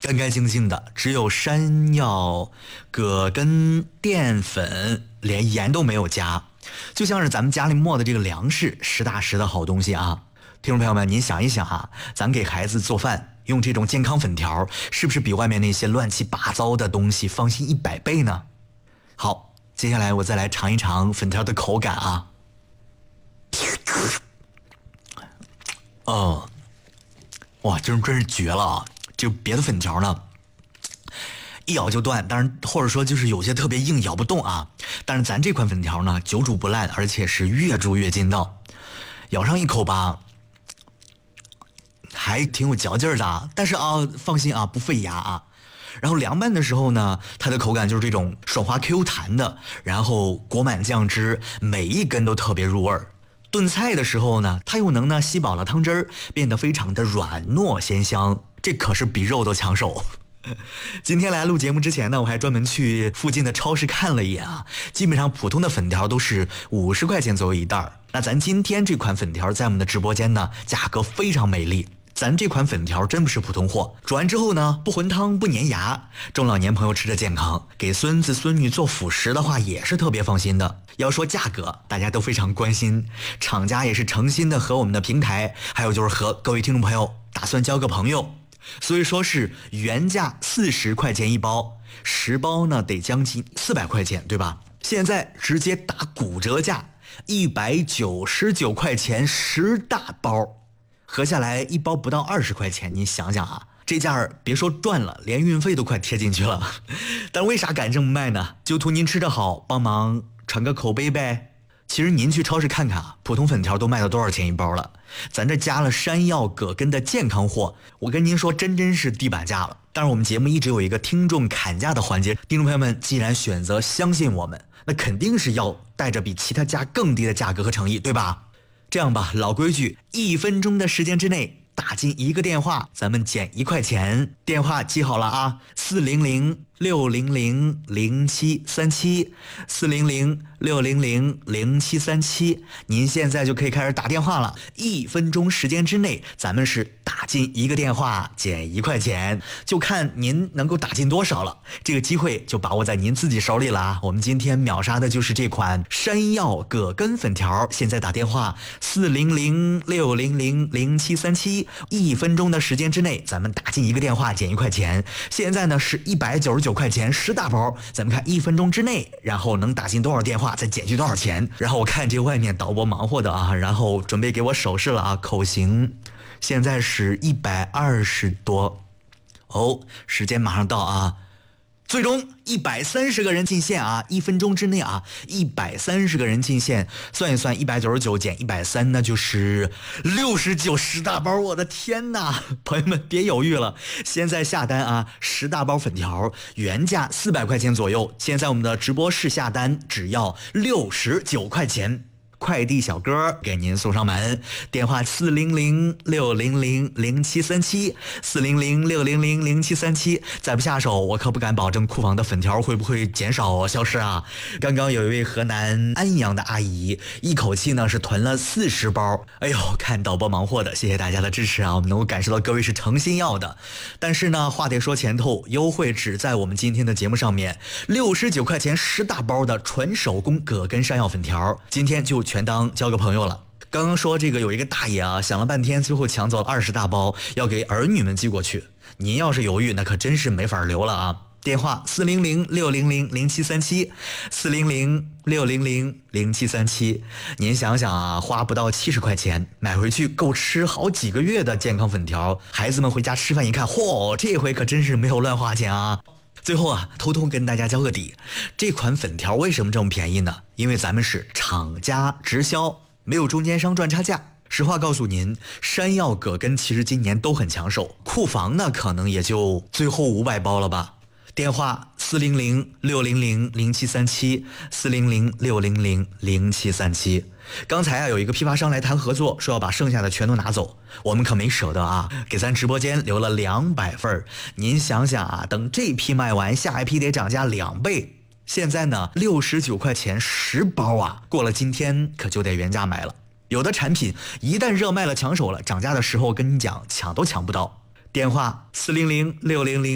干干净净的，只有山药、葛根、淀粉，连盐都没有加，就像是咱们家里磨的这个粮食，实打实的好东西啊！听众朋友们，您想一想啊，咱给孩子做饭用这种健康粉条，是不是比外面那些乱七八糟的东西放心100倍呢？好，接下来我再来尝一尝粉条的口感啊。哇，真是绝了啊！就别的粉条呢，一咬就断，当然或者说就是有些特别硬，咬不动啊。但是咱这款粉条呢，久煮不烂，而且是越煮越筋道。咬上一口吧，还挺有嚼劲儿的，但是啊，放心啊，不费牙啊。然后凉拌的时候呢，它的口感就是这种爽滑 Q 弹的，然后裹满酱汁，每一根都特别入味儿。炖菜的时候呢，它又能呢吸饱了汤汁儿，变得非常的软糯鲜香，这可是比肉都抢手。今天来录节目之前呢，我还专门去附近的超市看了一眼啊，基本上普通的粉条都是50块钱左右一袋儿。那咱今天这款粉条在我们的直播间呢，价格非常美丽。咱这款粉条真不是普通货，煮完之后呢，不浑汤不粘牙，中老年朋友吃着健康，给孙子孙女做辅食的话也是特别放心的。要说价格，大家都非常关心，厂家也是诚心的和我们的平台，还有就是和各位听众朋友打算交个朋友，所以说是原价40块钱一包，10包呢得将近400块钱，对吧？现在直接打骨折价，199块钱10大包。合下来一包不到20块钱，你想想啊，这价儿别说赚了，连运费都快贴进去了。但为啥敢这么卖呢？就图您吃得好，帮忙传个口碑呗。其实您去超市看看啊，普通粉条都卖到多少钱一包了？咱这加了山药、葛根的健康货，我跟您说，真是地板价了。当然，我们节目一直有一个听众砍价的环节，听众朋友们既然选择相信我们，那肯定是要带着比其他家更低的价格和诚意，对吧？这样吧，老规矩，1分钟的时间之内打进1个电话，咱们减1块钱。电话记好了啊，400-600-0737，400-600-0737，您现在就可以开始打电话了。1分钟时间之内，咱们是打进1个电话减1块钱，就看您能够打进多少了。这个机会就把握在您自己手里了啊！我们今天秒杀的就是这款山药葛根粉条，现在打电话400-600-0737，1分钟的时间之内，咱们打进1个电话减1块钱。现在呢是199块钱10大包，咱们看1分钟之内，然后能打进多少电话，再减去多少钱。然后我看这外面导播忙活的啊，然后准备给我手势了啊，口型现在是120多哦，时间马上到啊。最终130个人进线啊，1分钟之内啊，130个人进线，算一算199减130，那就是6910大包，我的天哪！朋友们别犹豫了，现在下单啊，10大包粉条原价400块钱左右，现在我们的直播室下单只要69块钱。快递小哥给您送上门，电话400-600-0737，400-600-0737，再不下手，我可不敢保证库房的粉条会不会减少消失啊！刚刚有一位河南安阳的阿姨，一口气呢是囤了40包，哎呦，看导播忙活的，谢谢大家的支持啊！我们能够感受到各位是诚心要的，但是呢，话得说前头，优惠只在我们今天的节目上面，69块钱10大包的纯手工葛根山药粉条，今天就全当交个朋友了。刚刚说这个有一个大爷啊，想了半天，最后抢走了20大包，要给儿女们寄过去。您要是犹豫，那可真是没法留了啊！电话400-600-0737，400-600-0737。您想想啊，花不到70块钱买回去够吃好几个月的健康粉条，孩子们回家吃饭一看，嚯，这回可真是没有乱花钱啊！最后啊，偷偷跟大家交个底，这款粉条为什么这么便宜呢？因为咱们是厂家直销，没有中间商赚差价。实话告诉您，山药葛根其实今年都很抢手，库房呢可能也就最后500包了吧。电话400-600-0737，400-600-0737。刚才啊有一个批发商来谈合作，说要把剩下的全都拿走，我们可没舍得啊，给咱直播间留了200份。您想想啊，等这批卖完，下一批得涨价2倍。现在呢69块钱10包啊，过了今天可就得原价买了。有的产品一旦热卖了抢手了，涨价的时候跟你讲抢都抢不到。电话400-600